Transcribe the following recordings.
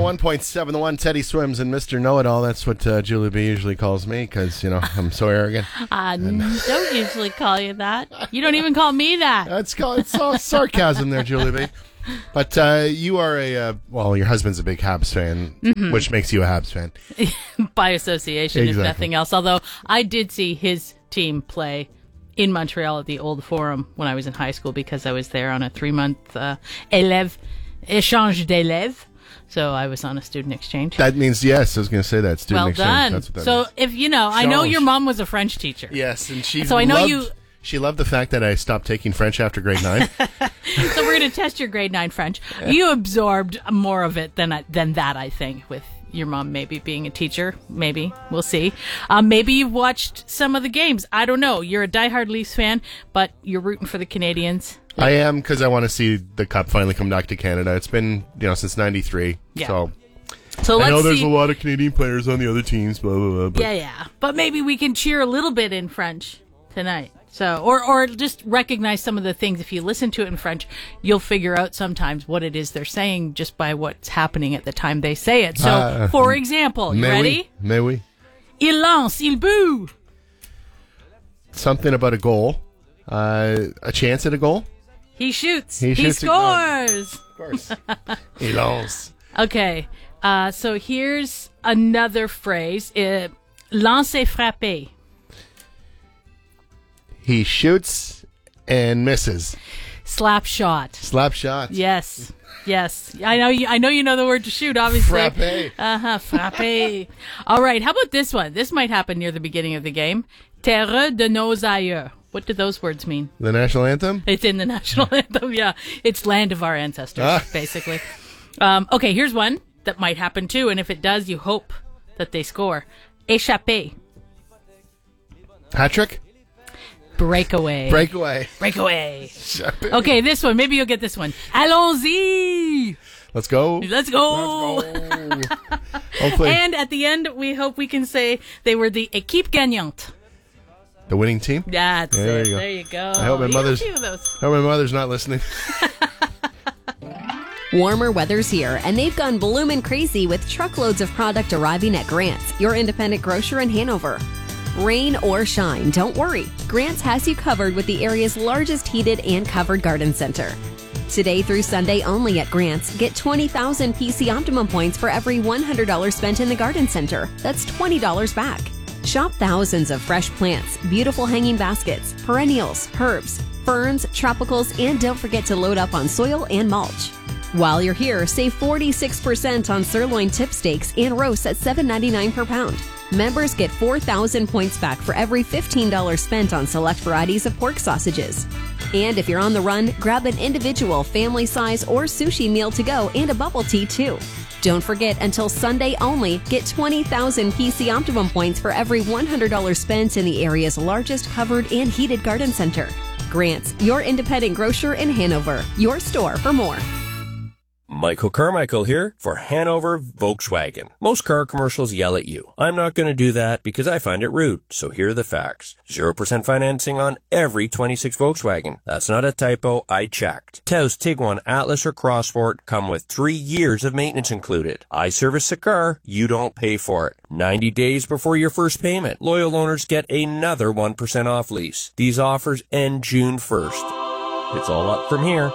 101.7, the one Teddy Swims and Mr. Know-It-All. That's what Julie B usually calls me because, I'm so arrogant. Don't usually call you that. You don't even call me that. It's all sarcasm there, Julie B. But you are your husband's a big Habs fan, which makes you a Habs fan. By association, Exactly. if nothing else. Although I did see his team play in Montreal at the Old Forum when I was in high school because I was there on a 3-month échange d'élèves. So I was on a student exchange. That means, yes, I was going to say that. Student Well exchange. done. That's what that So means. if I know your mom was a French teacher. Yes, and she So I know you. She loved the fact that I stopped taking French after grade 9. So we're going to test your grade 9 French. You absorbed more of it than that, I think, with your mom maybe being a teacher. Maybe. We'll see. Maybe you've watched some of the games. I don't know. You're a diehard Leafs fan, but you're rooting for the Canadians. I am, because I want to see the Cup finally come back to Canada. It's been, since 93. Yeah. So So I know let's there's see. a lot of Canadian players on the other teams, blah, blah, blah. But Yeah. But maybe we can cheer a little bit in French tonight. So, or just recognize some of the things. If you listen to it in French, you'll figure out sometimes what it is they're saying just by what's happening at the time they say it. So, for example, you ready? Mais oui. Il lance, il boue. Something about a goal. A chance at a goal? He shoots. He shoots a goal. scores. Of course. Il lance. Okay. So here's another phrase. Lancer frappé. He shoots and misses. Slap shot. Slap shot. Yes. I know you know the word to shoot, obviously. Frappé. Frappé. All right, how about this one? This might happen near the beginning of the game. Terre de nos aïeux. What do those words mean? The national anthem? It's in the national anthem, yeah. It's land of our ancestors, basically. Okay, here's one that might happen too, and if it does, you hope that they score. Échappé. Hat trick? Breakaway. Breakaway. Okay, this one. Maybe you'll get this one. Allons-y. Let's go. Let's go. Hopefully. And at the end, we hope we can say they were the équipe gagnante. The winning team? That's There it. you go. There you go. I hope my You got a mother's- few of those. Oh, my mother's not listening. Warmer weather's here, and they've gone bloomin' crazy with truckloads of product arriving at Grant's, your independent grocer in Hanover. Rain or shine, don't worry. Grant's has you covered with the area's largest heated and covered garden center. Today through Sunday only at Grant's, get 20,000 PC Optimum points for every $100 spent in the garden center. That's $20 back. Shop thousands of fresh plants, beautiful hanging baskets, perennials, herbs, ferns, tropicals, and don't forget to load up on soil and mulch. While you're here, save 46% on sirloin tip steaks and roasts at $7.99 per pound. Members get 4,000 points back for every $15 spent on select varieties of pork sausages. And if you're on the run, grab an individual, family size, or sushi meal to go and a bubble tea too. Don't forget, until Sunday only, get 20,000 PC Optimum points for every $100 spent in the area's largest covered and heated garden center. Grant's, your independent grocer in Hanover. Your store for more. Michael Carmichael here for Hanover Volkswagen. Most car commercials yell at you. I'm not going to do that because I find it rude. So here are the facts. 0% financing on every 26 Volkswagen. That's not a typo. I checked. Taos, Tiguan, Atlas, or Crossport come with 3 years of maintenance included. I service the car. You don't pay for it. 90 days before your first payment. Loyal owners get another 1% off lease. These offers end June 1st. It's all up from here.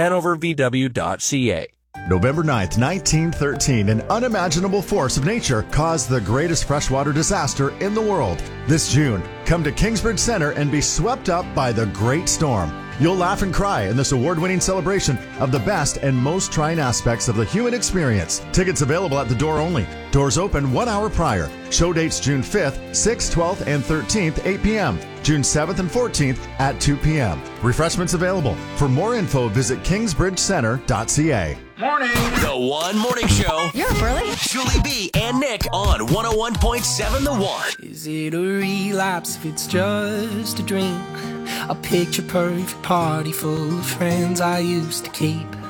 HanoverVW.ca. November 9th, 1913, an unimaginable force of nature caused the greatest freshwater disaster in the world. This June, come to Kingsbridge Center and be swept up by the Great Storm. You'll laugh and cry in this award-winning celebration of the best and most trying aspects of the human experience. Tickets available at the door only. Doors open 1 hour prior. Show dates June 5th, 6th, 12th, and 13th, 8 p.m. June 7th and 14th at 2 p.m. Refreshments available. For more info, visit kingsbridgecenter.ca. Morning. The One Morning Show. You're up early. Julie B and Nick on 101.7 The One. Is it a relapse if it's just a drink? A picture perfect party full of friends I used to keep.